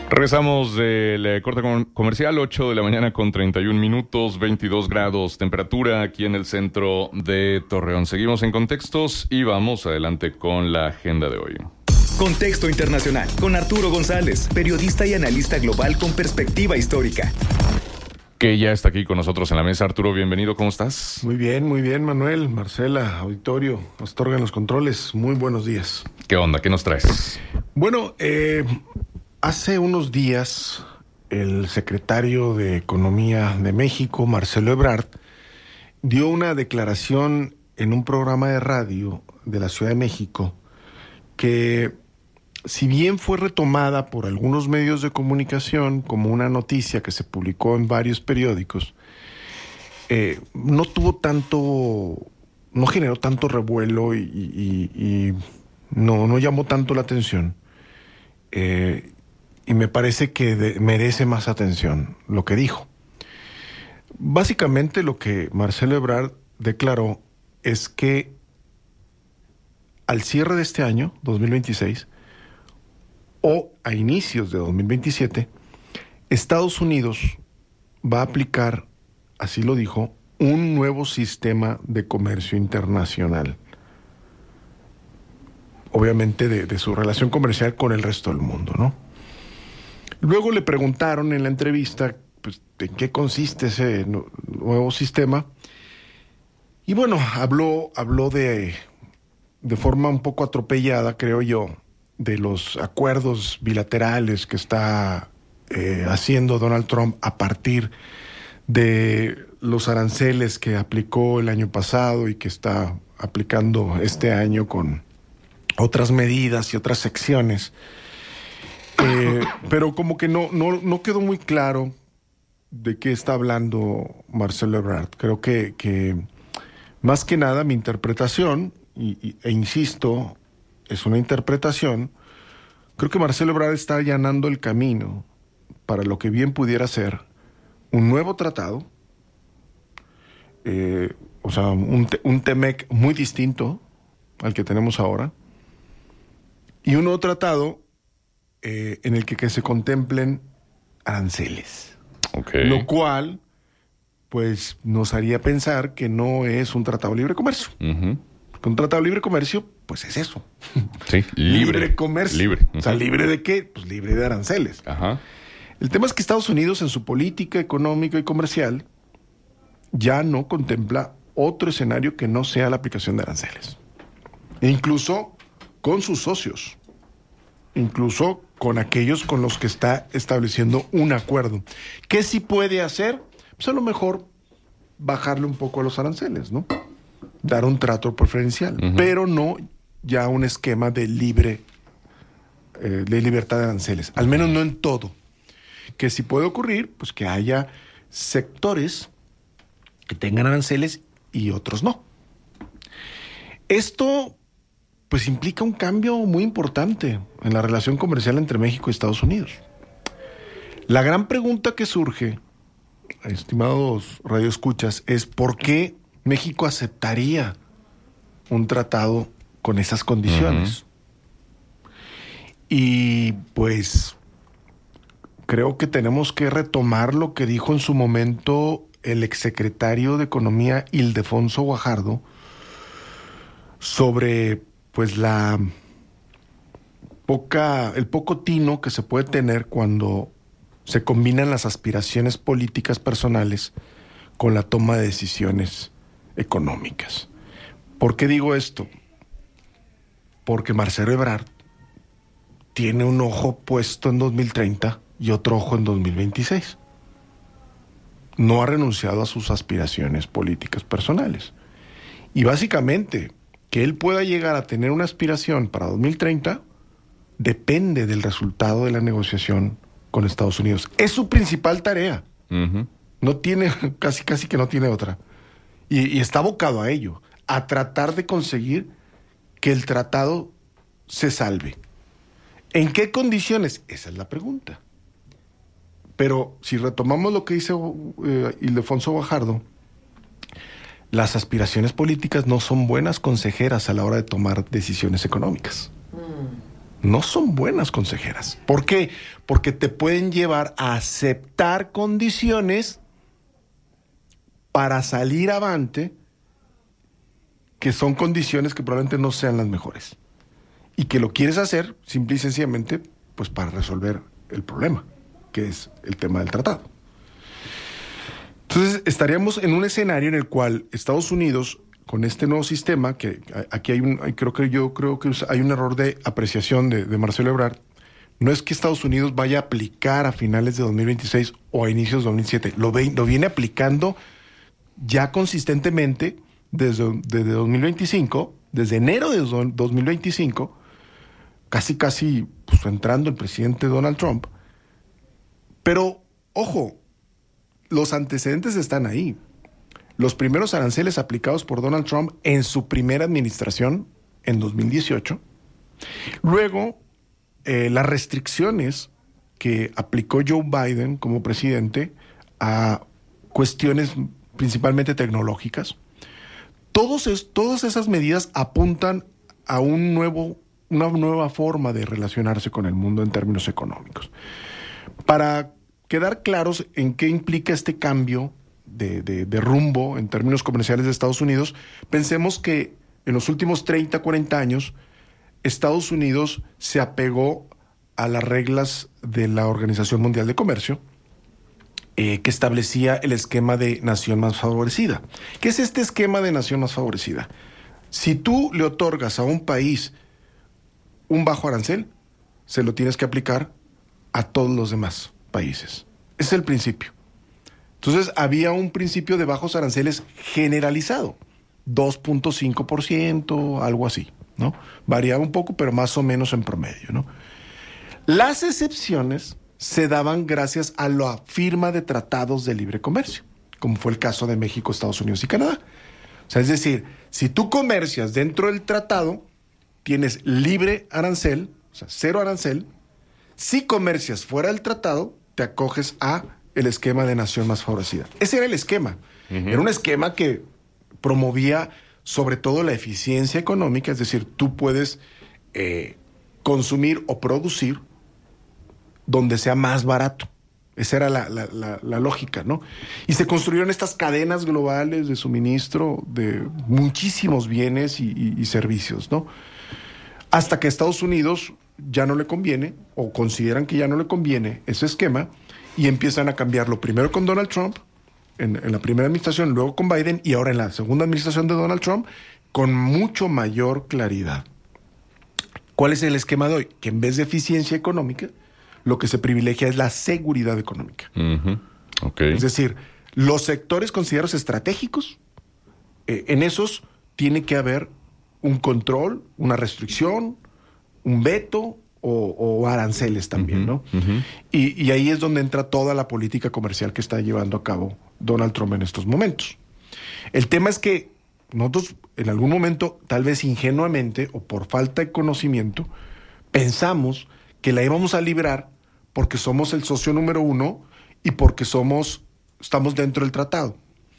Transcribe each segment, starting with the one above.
Regresamos del corte comercial, 8 de la mañana con 31 minutos, 22 grados temperatura aquí en el centro de Torreón. Seguimos en Contextos y vamos adelante con la agenda de hoy. Contexto Internacional con Arturo González, periodista y analista global con perspectiva histórica. Que ya está aquí con nosotros en la mesa. Arturo, bienvenido, ¿cómo estás? Muy bien, Manuel, Marcela, auditorio, Astorga en los controles, muy buenos días. ¿Qué onda? ¿Qué nos traes? Bueno, hace unos días el secretario de Economía de México, Marcelo Ebrard, dio una declaración en un programa de radio de la Ciudad de México que, si bien fue retomada por algunos medios de comunicación como una noticia que se publicó en varios periódicos, no generó tanto revuelo y no llamó tanto la atención. Y me parece que merece más atención lo que dijo. Básicamente lo que Marcelo Ebrard declaró es que al cierre de este año, 2026, o a inicios de 2027, Estados Unidos va a aplicar, así lo dijo, un nuevo sistema de comercio internacional. Obviamente de su relación comercial con el resto del mundo, ¿no? Luego le preguntaron en la entrevista, pues, ¿en qué consiste ese nuevo sistema? Y bueno, habló de forma un poco atropellada, creo yo, de los acuerdos bilaterales que está haciendo Donald Trump a partir de los aranceles que aplicó el año pasado y que está aplicando este año con otras medidas y otras secciones. Pero como que no quedó muy claro de qué está hablando Marcelo Ebrard. Creo que más que nada mi interpretación, e insisto, es una interpretación, creo que Marcelo Ebrard está allanando el camino para lo que bien pudiera ser un nuevo tratado, o sea, un TEMEC muy distinto al que tenemos ahora, y un nuevo tratado en el que se contemplen aranceles. Okay. Lo cual, pues, nos haría pensar que no es un tratado de libre comercio. Uh-huh. Porque un tratado de libre comercio, pues es eso. Sí, libre comercio. Libre. Uh-huh. O sea, ¿libre de qué? Pues libre de aranceles. Ajá. El tema es que Estados Unidos, en su política económica y comercial, ya no contempla otro escenario que no sea la aplicación de aranceles. E incluso con sus socios. Incluso con aquellos con los que está estableciendo un acuerdo. ¿Qué sí puede hacer? Pues a lo mejor bajarle un poco a los aranceles, ¿no? Dar un trato preferencial, uh-huh, pero no ya un esquema de libertad de aranceles. Al menos no en todo. Que si puede ocurrir, pues que haya sectores que tengan aranceles y otros no. Esto pues implica un cambio muy importante en la relación comercial entre México y Estados Unidos. La gran pregunta que surge, estimados radioescuchas, es ¿por qué México aceptaría un tratado con esas condiciones? Uh-huh. Y pues creo que tenemos que retomar lo que dijo en su momento el exsecretario de Economía Ildefonso Guajardo sobre pues el poco tino que se puede tener cuando se combinan las aspiraciones políticas personales con la toma de decisiones económicas. ¿Por qué digo esto? Porque Marcelo Ebrard tiene un ojo puesto en 2030 y otro ojo en 2026. No ha renunciado a sus aspiraciones políticas personales. Y básicamente, que él pueda llegar a tener una aspiración para 2030 depende del resultado de la negociación con Estados Unidos. Es su principal tarea. Uh-huh. No tiene, casi que no tiene otra. Y está abocado a ello, a tratar de conseguir que el tratado se salve. ¿En qué condiciones? Esa es la pregunta. Pero si retomamos lo que dice Ildefonso Guajardo, las aspiraciones políticas no son buenas consejeras a la hora de tomar decisiones económicas. no son buenas consejeras. ¿Por qué? Porque te pueden llevar a aceptar condiciones para salir avante, que son condiciones que probablemente no sean las mejores. Y que lo quieres hacer simple y sencillamente pues para resolver el problema, que es el tema del tratado. Entonces estaríamos en un escenario en el cual Estados Unidos, con este nuevo sistema, que aquí creo que hay un error de apreciación de Marcelo Ebrard, no es que Estados Unidos vaya a aplicar a finales de 2026 o a inicios de 2027, lo viene aplicando ya consistentemente desde 2025, desde enero de 2025, casi pues, entrando el presidente Donald Trump. Pero, ojo, los antecedentes están ahí. Los primeros aranceles aplicados por Donald Trump en su primera administración, en 2018. Luego, las restricciones que aplicó Joe Biden como presidente a cuestiones principalmente tecnológicas. Todas esas medidas apuntan a una nueva forma de relacionarse con el mundo en términos económicos. Para quedar claros en qué implica este cambio de rumbo en términos comerciales de Estados Unidos, pensemos que en los últimos 30, 40 años, Estados Unidos se apegó a las reglas de la Organización Mundial de Comercio, que establecía el esquema de nación más favorecida. ¿Qué es este esquema de nación más favorecida? Si tú le otorgas a un país un bajo arancel, se lo tienes que aplicar a todos los demás países. Ese es el principio. Entonces, había un principio de bajos aranceles generalizado, 2.5%, algo así, ¿no? Variaba un poco, pero más o menos en promedio, ¿no? Las excepciones se daban gracias a la firma de tratados de libre comercio, como fue el caso de México, Estados Unidos y Canadá. O sea, es decir, si tú comercias dentro del tratado, tienes libre arancel, o sea, cero arancel. Si comercias fuera del tratado, te acoges a el esquema de nación más favorecida. Ese era el esquema. Uh-huh. Era un esquema que promovía sobre todo la eficiencia económica, es decir, tú puedes consumir o producir donde sea más barato. Esa era la lógica, ¿no? Y se construyeron estas cadenas globales de suministro de muchísimos bienes y servicios, ¿no? Hasta que a Estados Unidos ya no le conviene, o consideran que ya no le conviene ese esquema, y empiezan a cambiarlo primero con Donald Trump, en la primera administración, luego con Biden, y ahora en la segunda administración de Donald Trump, con mucho mayor claridad. ¿Cuál es el esquema de hoy? Que en vez de eficiencia económica, lo que se privilegia es la seguridad económica. Uh-huh. Okay. Es decir, los sectores considerados estratégicos, en esos tiene que haber un control, una restricción, un veto o aranceles también, uh-huh, ¿no? Uh-huh. Y ahí es donde entra toda la política comercial que está llevando a cabo Donald Trump en estos momentos. El tema es que nosotros en algún momento, tal vez ingenuamente o por falta de conocimiento, pensamos que la íbamos a librar porque somos el socio número 1 y porque estamos dentro del tratado.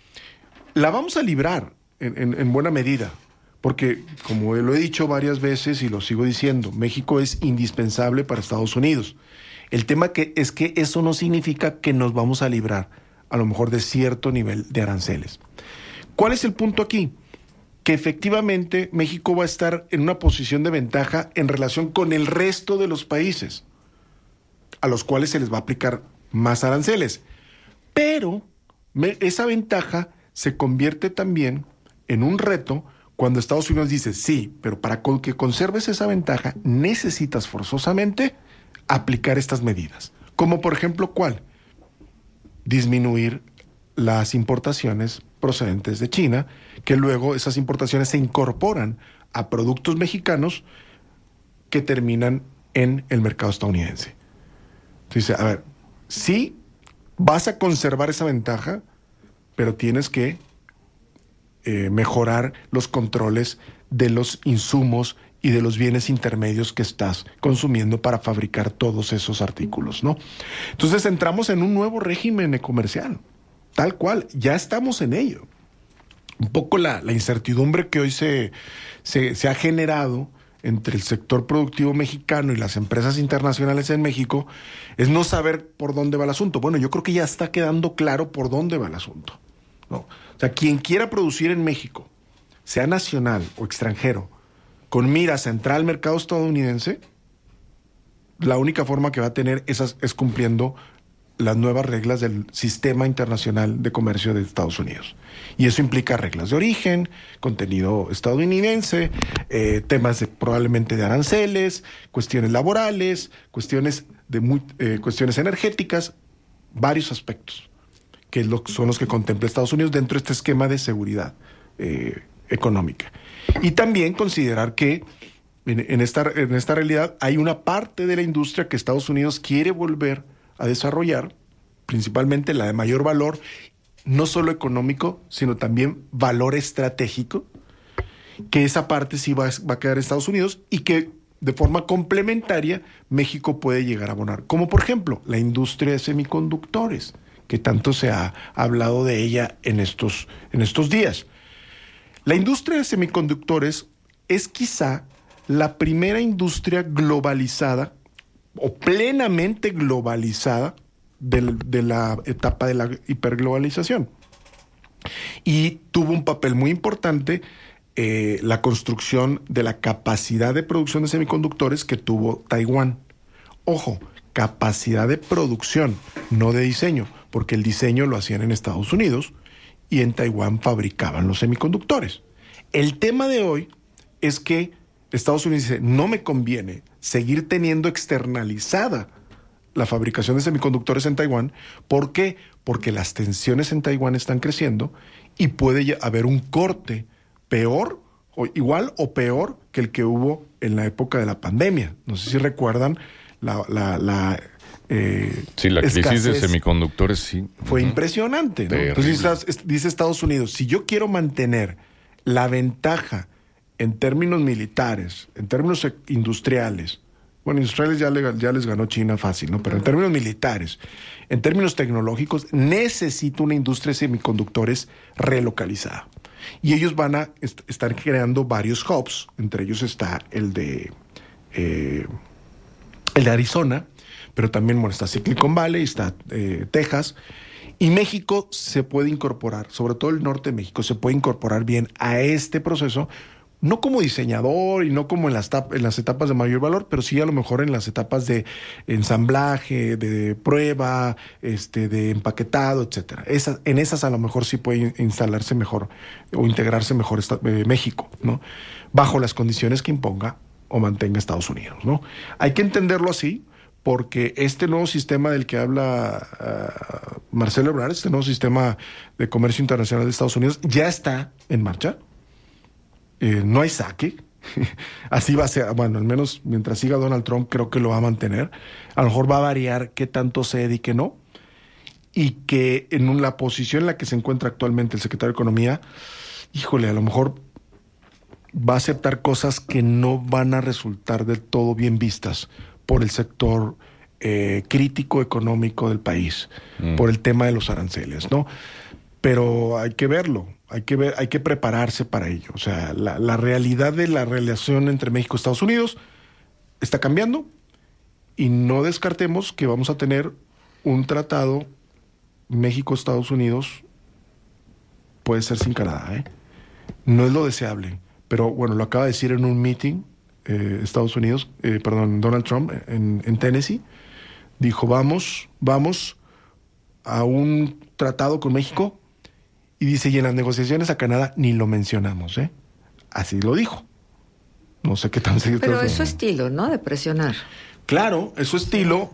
La vamos a librar en buena medida, porque, como lo he dicho varias veces y lo sigo diciendo, México es indispensable para Estados Unidos. El tema es que eso no significa que nos vamos a librar, a lo mejor, de cierto nivel de aranceles. ¿Cuál es el punto aquí? Que efectivamente México va a estar en una posición de ventaja en relación con el resto de los países, a los cuales se les va a aplicar más aranceles. Pero esa ventaja se convierte también en un reto cuando Estados Unidos dice, sí, pero para que conserves esa ventaja, necesitas forzosamente aplicar estas medidas. Como por ejemplo, ¿cuál? Disminuir las importaciones procedentes de China, que luego esas importaciones se incorporan a productos mexicanos que terminan en el mercado estadounidense. Entonces, a ver, sí vas a conservar esa ventaja, pero tienes que mejorar los controles de los insumos y de los bienes intermedios que estás consumiendo para fabricar todos esos artículos, ¿no? Entonces entramos en un nuevo régimen comercial, tal cual, ya estamos en ello. Un poco la incertidumbre que hoy se ha generado entre el sector productivo mexicano y las empresas internacionales en México es no saber por dónde va el asunto. Bueno, yo creo que ya está quedando claro por dónde va el asunto, ¿no? O sea, quien quiera producir en México, sea nacional o extranjero, con miras a entrar al mercado estadounidense, la única forma que va a tener es cumpliendo las nuevas reglas del Sistema Internacional de Comercio de Estados Unidos. Y eso implica reglas de origen, contenido estadounidense, temas probablemente de aranceles, cuestiones laborales, cuestiones energéticas, varios aspectos que son los que contempla Estados Unidos dentro de este esquema de seguridad económica. Y también considerar que en esta realidad hay una parte de la industria que Estados Unidos quiere volver a desarrollar, principalmente la de mayor valor, no solo económico, sino también valor estratégico, que esa parte sí va a quedar en Estados Unidos y que de forma complementaria México puede llegar a abonar. Como por ejemplo, la industria de semiconductores, que tanto se ha hablado de ella en estos días. La industria de semiconductores es quizá la primera industria globalizada o plenamente globalizada de la etapa de la hiperglobalización. Y tuvo un papel muy importante la construcción de la capacidad de producción de semiconductores que tuvo Taiwán. Ojo, capacidad de producción, no de diseño, porque el diseño lo hacían en Estados Unidos y en Taiwán fabricaban los semiconductores. El tema de hoy es que Estados Unidos dice, no me conviene seguir teniendo externalizada la fabricación de semiconductores en Taiwán. ¿Por qué? Porque las tensiones en Taiwán están creciendo y puede haber un corte peor, o igual o peor que el que hubo en la época de la pandemia. No sé si recuerdan la crisis de semiconductores, sí. Fue impresionante, ¿no? Entonces dice Estados Unidos, si yo quiero mantener la ventaja en términos militares, en términos industriales, bueno, industriales ya les ganó China fácil, ¿no? Pero en términos militares, en términos tecnológicos, necesito una industria de semiconductores relocalizada. Y ellos van a estar creando varios hubs, entre ellos está el de Arizona, pero también está Silicon Valley, está Texas, y México se puede incorporar, sobre todo el norte de México, se puede incorporar bien a este proceso, no como diseñador y no como en las etapas de mayor valor, pero sí a lo mejor en las etapas de ensamblaje, de prueba, de empaquetado, etcétera. En esas a lo mejor sí puede instalarse mejor o integrarse mejor México, ¿no? Bajo las condiciones que imponga o mantenga Estados Unidos, ¿no? Hay que entenderlo así, porque este nuevo sistema del que habla Marcelo Ebrard, este nuevo sistema de comercio internacional de Estados Unidos, ya está en marcha. No hay saque. Así va a ser, bueno, al menos mientras siga Donald Trump, creo que lo va a mantener. A lo mejor va a variar qué tanto cede y qué no. Y que en la posición en la que se encuentra actualmente el secretario de Economía, híjole, a lo mejor va a aceptar cosas que no van a resultar del todo bien vistas por el sector crítico económico del país, por el tema de los aranceles, ¿no? Pero hay que verlo, hay que prepararse para ello. O sea, la realidad de la relación entre México y Estados Unidos está cambiando y no descartemos que vamos a tener un tratado México-Estados Unidos, puede ser sin Canadá, ¿eh? No es lo deseable, pero bueno, lo acaba de decir en un meeting Donald Trump en Tennessee, dijo vamos a un tratado con México, y dice, y en las negociaciones a Canadá ni lo mencionamos, ¿eh? Así lo dijo. No sé qué tan serio. Pero es su estilo, ¿no? De presionar. Claro, es su estilo.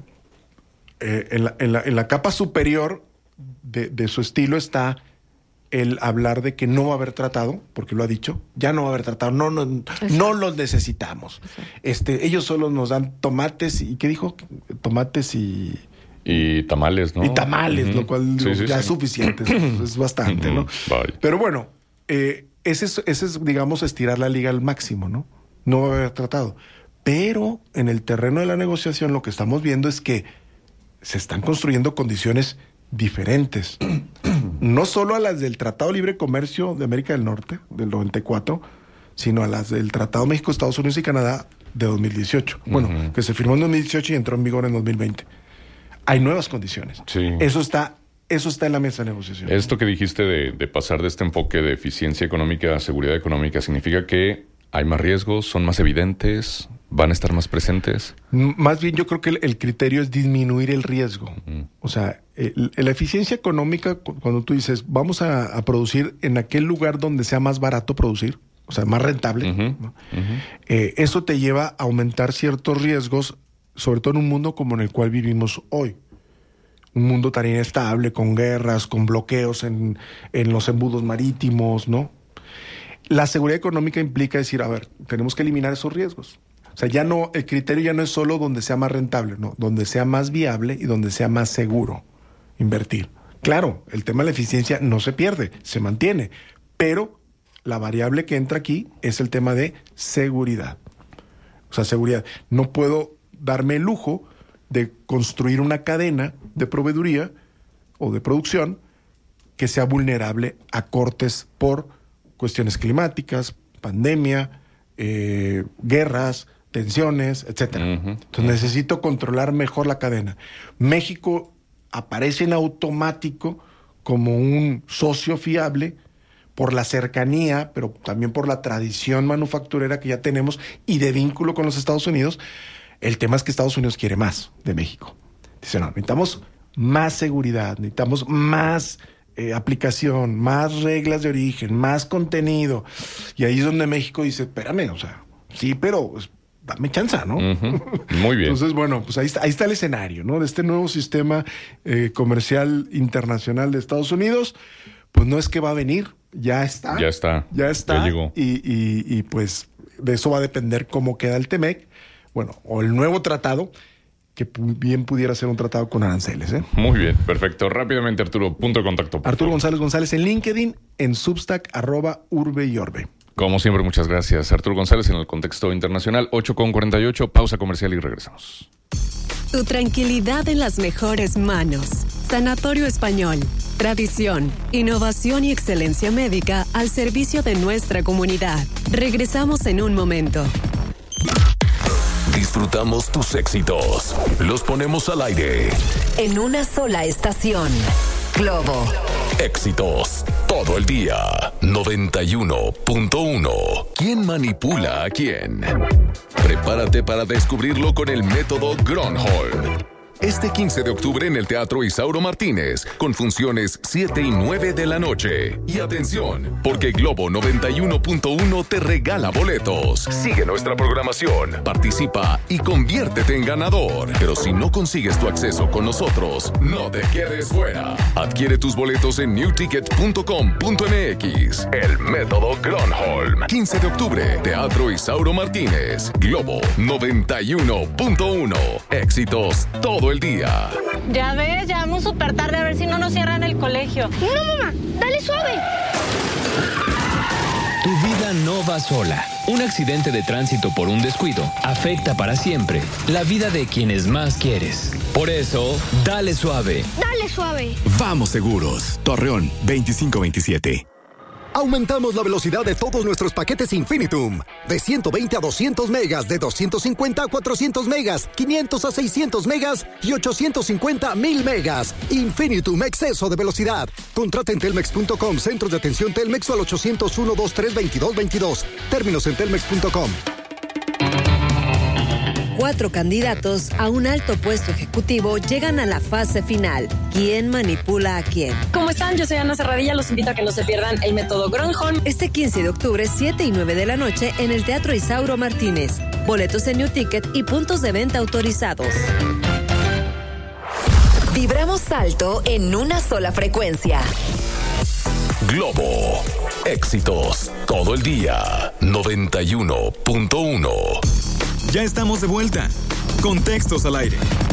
En la capa superior de su estilo está el hablar de que no va a haber tratado, porque lo ha dicho, ya no va a haber tratado, no los necesitamos. Ellos solo nos dan tomates, ¿y qué dijo? Tomates y tamales, ¿no? Y tamales, lo cual es suficiente, es bastante, ¿no? Vale. Pero bueno, ese es, digamos, estirar la liga al máximo, ¿no? No va a haber tratado. Pero en el terreno de la negociación lo que estamos viendo es que se están construyendo condiciones diferentes. No solo a las del Tratado de Libre Comercio de América del Norte, del 94, sino a las del Tratado México, Estados Unidos y Canadá de 2018. Bueno, que se firmó en 2018 y entró en vigor en 2020. Hay nuevas condiciones. Sí. Eso está en la mesa de negociación. Esto que dijiste de pasar de este enfoque de eficiencia económica a seguridad económica, ¿significa que hay más riesgos, son más evidentes, van a estar más presentes? Más bien yo creo que el criterio es disminuir el riesgo. O sea, la eficiencia económica, cuando tú dices, vamos a producir en aquel lugar donde sea más barato producir, o sea, más rentable, ¿no? Eso te lleva a aumentar ciertos riesgos, sobre todo en un mundo como en el cual vivimos hoy. Un mundo tan inestable, con guerras, con bloqueos en los embudos marítimos, ¿no? La seguridad económica implica decir, a ver, tenemos que eliminar esos riesgos. O sea, ya no, el criterio ya no es solo donde sea más rentable, no, donde sea más viable y donde sea más seguro invertir. Claro, el tema de la eficiencia no se pierde, se mantiene, pero la variable que entra aquí es el tema de seguridad. O sea, seguridad. No puedo darme el lujo de construir una cadena de proveeduría o de producción que sea vulnerable a cortes por cuestiones climáticas, pandemia, guerras, tensiones, etcétera. Entonces necesito controlar mejor la cadena. México aparece en automático como un socio fiable por la cercanía, pero también por la tradición manufacturera que ya tenemos y de vínculo con los Estados Unidos. El tema es que Estados Unidos quiere más de México. Dice, no, necesitamos más seguridad, necesitamos más aplicación, más reglas de origen, más contenido. Y ahí es donde México dice, espérame, o sea, sí, pero pues, dame chance, ¿no? Muy bien. Entonces, bueno, pues ahí está el escenario, ¿no? De este nuevo sistema comercial internacional de Estados Unidos, pues no es que va a venir, ya está. Ya llegó. Y pues de eso va a depender cómo queda el TEMEC, bueno, o el nuevo tratado, que bien pudiera ser un tratado con aranceles, ¿eh? Muy bien, perfecto. Rápidamente, Arturo, punto de contacto. Arturo González en LinkedIn, en Substack, @urbe-y-orbe. Como siempre, muchas gracias. Arturo González en el contexto internacional, 8:48, pausa comercial y regresamos. Tu tranquilidad en las mejores manos. Sanatorio Español. Tradición, innovación y excelencia médica al servicio de nuestra comunidad. Regresamos en un momento. Disfrutamos tus éxitos. Los ponemos al aire. En una sola estación. Globo. Éxitos todo el día. 91.1. ¿Quién manipula a quién? Prepárate para descubrirlo con el método Gronholm. Este 15 de octubre en el Teatro Isauro Martínez, con funciones 7 y 9 de la noche. Y atención, porque Globo 91.1 te regala boletos. Sigue nuestra programación, participa y conviértete en ganador. Pero si no consigues tu acceso con nosotros, no te quedes fuera. Adquiere tus boletos en newticket.com.mx. El método Gronholm. 15 de octubre, Teatro Isauro Martínez. Globo 91.1. Éxitos todo el día. Ya ves, ya vamos súper tarde, a ver si no nos cierran el colegio. No, mamá, dale suave. Tu vida no va sola. Un accidente de tránsito por un descuido afecta para siempre la vida de quienes más quieres. Por eso, dale suave. Dale suave. Vamos seguros. Torreón 2527. Aumentamos la velocidad de todos nuestros paquetes Infinitum. De 120 a 200 megas, de 250 a 400 megas, 500 a 600 megas y 850 a 1000 megas. Infinitum, exceso de velocidad. Contrata en telmex.com, centros de atención Telmex o al 801-2322-22. Términos en telmex.com. 4 candidatos a un alto puesto ejecutivo llegan a la fase final. ¿Quién manipula a quién? ¿Cómo están? Yo soy Ana Serradilla. Los invito a que no se pierdan el método Gronholm. Este 15 de octubre, 7 y 9 de la noche, en el Teatro Isauro Martínez. Boletos en New Ticket y puntos de venta autorizados. Vibramos alto en una sola frecuencia. Globo. Éxitos todo el día. 91.1. Ya estamos de vuelta. Contextos al aire.